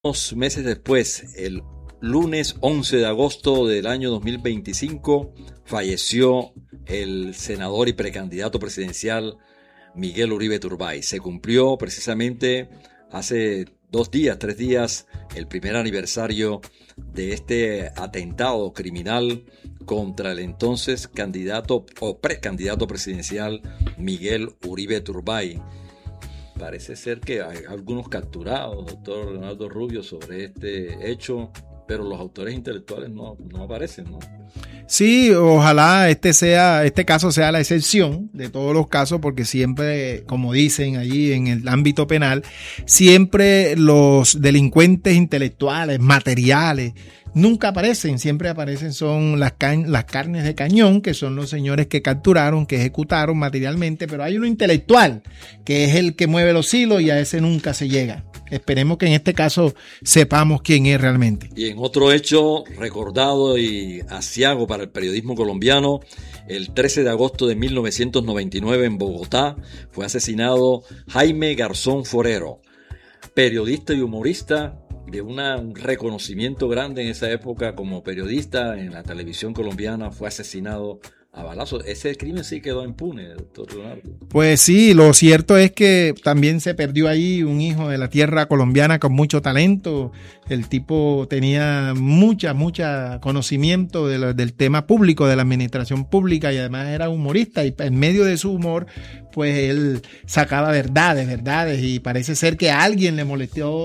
Unos meses después, el lunes 11 de agosto del año 2025, falleció el senador y precandidato presidencial Miguel Uribe Turbay. Se cumplió precisamente hace 3 días, el primer aniversario de este atentado criminal contra el entonces candidato o precandidato presidencial Miguel Uribe Turbay. Parece ser que hay algunos capturados, doctor Leonardo Rubio, sobre este hecho, pero los autores intelectuales no aparecen, ¿no? Sí, ojalá este caso sea la excepción de todos los casos, porque siempre, como dicen allí en el ámbito penal, siempre los delincuentes intelectuales, materiales, nunca aparecen, siempre aparecen son las carnes de cañón, que son los señores que capturaron, que ejecutaron materialmente, pero hay uno intelectual, que es el que mueve los hilos, y a ese nunca se llega. Esperemos que en este caso sepamos quién es realmente. Y en otro hecho recordado y aciago para el periodismo colombiano, el 13 de agosto de 1999 en Bogotá fue asesinado Jaime Garzón Forero, periodista y humorista de un reconocimiento grande en esa época como periodista en la televisión colombiana. Fue asesinado a balazos. Ese crimen sí quedó impune, doctor Leonardo. Pues sí, lo cierto es que también se perdió ahí un hijo de la tierra colombiana con mucho talento. El tipo tenía mucha conocimiento del tema público, de la administración pública, y además era humorista, y en medio de su humor pues él sacaba verdades, y parece ser que a alguien le molestó,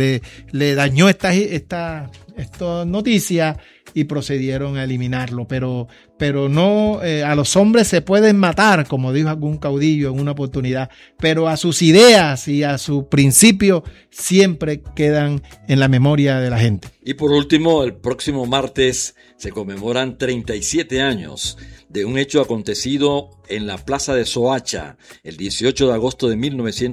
le dañó esta noticia y procedieron a eliminarlo, pero no, a los hombres se pueden matar, como dijo algún caudillo en una oportunidad, pero a sus ideas y a sus principios siempre quedan en la memoria de la gente. Y por último, el próximo martes se conmemoran 37 años de un hecho acontecido en la plaza de Soacha. El 18 de agosto de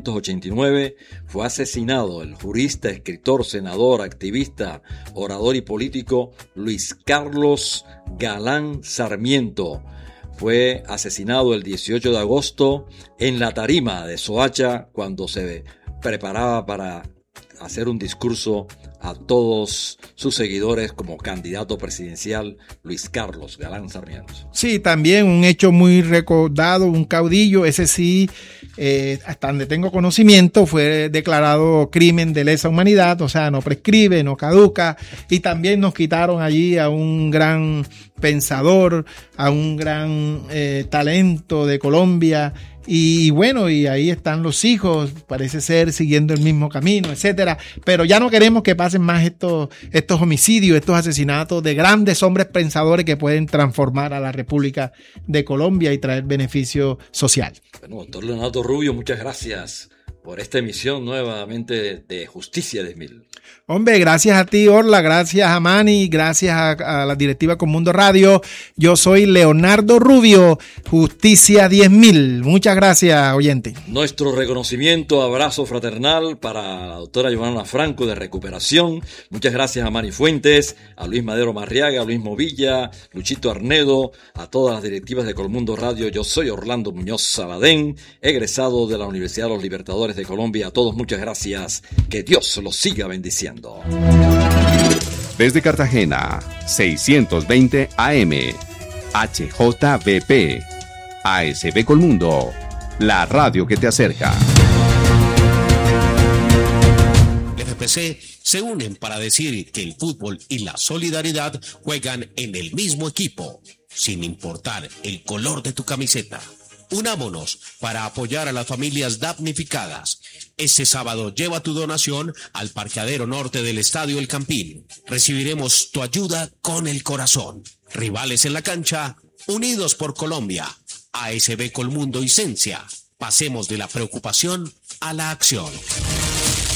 1989 fue asesinado el jurista, escritor, senador, activista, orador y político Luis Carlos Galán Sarmiento. Fue asesinado el 18 de agosto en la tarima de Soacha cuando se preparaba para hacer un discurso a todos sus seguidores como candidato presidencial Luis Carlos Galán Sarmiento. Sí, también un hecho muy recordado, un caudillo, ese sí, hasta donde tengo conocimiento, fue declarado crimen de lesa humanidad, o sea, no prescribe, no caduca, y también nos quitaron allí a un gran pensador, a un gran talento de Colombia. Y bueno, y ahí están los hijos, parece ser siguiendo el mismo camino, etcétera. Pero ya no queremos que pasen más estos homicidios, estos asesinatos de grandes hombres pensadores que pueden transformar a la República de Colombia y traer beneficio social. Bueno, doctor Leonardo Rubio, muchas gracias por esta emisión nuevamente de Justicia 10.000. Hombre, gracias a ti, Orla, gracias a Manny, gracias a la directiva con Mundo Radio. Yo soy Leonardo Rubio, Justicia 10.000. Muchas gracias, oyente. Nuestro reconocimiento, abrazo fraternal para la doctora Giovanna Franco de Recuperación. Muchas gracias a Manny Fuentes, a Luis Madero Marriaga, a Luis Movilla, Luchito Arnedo, a todas las directivas de Colmundo Radio. Yo soy Orlando Muñoz Saladén, egresado de la Universidad de los Libertadores de Colombia. A todos muchas gracias. Que Dios los siga bendiciendo. Desde Cartagena, 620 AM, HJBP, ASB Colmundo, la radio que te acerca. FPC se unen para decir que el fútbol y la solidaridad juegan en el mismo equipo, sin importar el color de tu camiseta. Unámonos para apoyar a las familias damnificadas. Este sábado lleva tu donación al parqueadero norte del Estadio El Campín. Recibiremos tu ayuda con el corazón. Rivales en la cancha, unidos por Colombia. ASB Colmundo y Cencia. Pasemos de la preocupación a la acción.